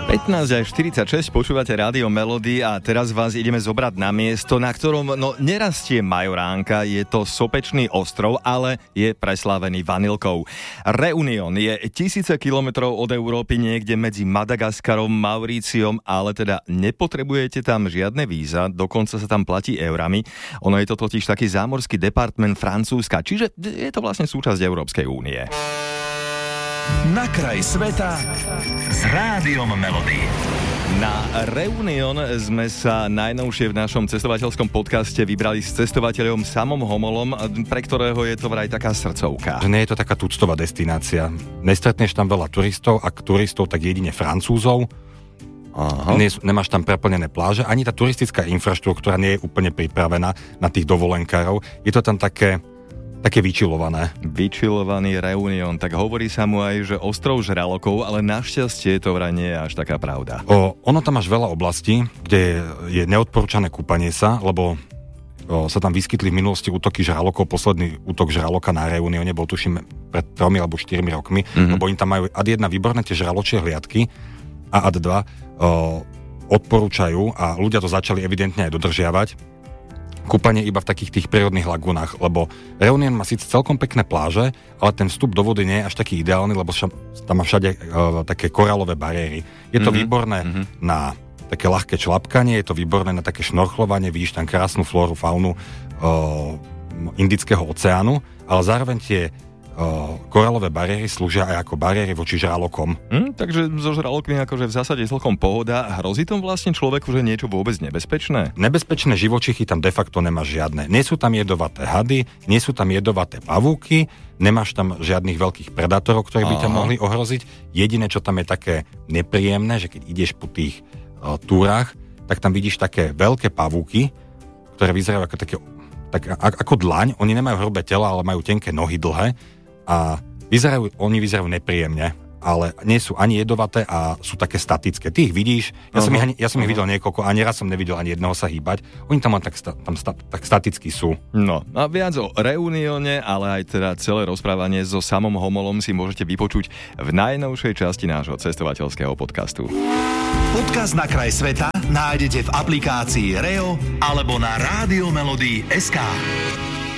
15:46, počúvate Rádio Melody a teraz vás ideme zobrať na miesto, na ktorom nerastie majoránka, je to sopečný ostrov, ale je preslávený vanilkou. Reunion je tisíce kilometrov od Európy, niekde medzi Madagaskarom, Mauríciom, ale teda nepotrebujete tam žiadne víza, dokonca sa tam platí eurami. Ono je to totiž taký zámorský department Francúzska, čiže je to vlastne súčasť Európskej únie. Na kraj sveta s Rádiom Melody. Na Reunion sme sa najnovšie v našom cestovateľskom podcaste vybrali s cestovateľom Samom Homolom, pre ktorého je to vraj taká srdcovka. Nie je to taká tuctová destinácia. Nestretneš tam veľa turistov, ak turistov, tak jedine Francúzov. Aha. Nemáš tam preplnené pláže, ani tá turistická infraštruktúra nie je úplne pripravená na tých dovolenkárov. Je to tam také vyčilované. Vyčilovaný Reunion, tak hovorí sa mu aj, že ostrov žralokov, ale našťastie to vraj nie je až taká pravda. Ono tam máš veľa oblastí, kde je neodporúčané kúpanie sa, lebo sa tam vyskytli v minulosti útoky žralokov. Posledný útok žraloka na Reunione bol tuším pred 3 alebo 4 rokmi, lebo oni tam majú ad 1 výborné tie žraločie hliadky a ad 2 odporúčajú a ľudia to začali evidentne aj dodržiavať. Kúpanie iba v takých tých prírodných lagúnach, lebo Reunion má síce celkom pekné pláže, ale ten vstup do vody nie je až taký ideálny, lebo tam má všade také korálové bariéry. Je to výborné na také ľahké člapkanie, je to výborné na také šnorchlovanie, vidíš tam krásnu flóru, faunu Indického oceánu, ale zároveň tie korálové bariéry slúžia aj ako bariéry voči žralokom. Takže so žralokmi akože v zásade celkom pohoda. Hrozí tom vlastne človeku, že niečo vôbec nebezpečné? Nebezpečné živočichy tam de facto nemáš žiadne. Nie sú tam jedovaté hady, nie sú tam jedovaté pavúky, nemáš tam žiadnych veľkých predátorov, ktorí by ťa mohli ohroziť. Jediné, čo tam je také nepríjemné, že keď ideš po tých túrach, tak tam vidíš také veľké pavúky, ktoré vyzerajú ako dlaň. Oni nemajú hrubé tela, ale majú tenké nohy dlhé. A oni vyzerajú nepríjemne, ale nie sú ani jedovaté a sú také statické. Ty ich vidíš, ja som ich videl niekoľko, ani raz som nevidel ani jedného sa hýbať. Oni tam tak staticky sú. No a viac o Reunione, ale aj teda celé rozprávanie so Samom Homolom si môžete vypočuť v najnovšej časti nášho cestovateľského podcastu. Podcast Na kraj sveta nájdete v aplikácii REO alebo na radiomelody.sk.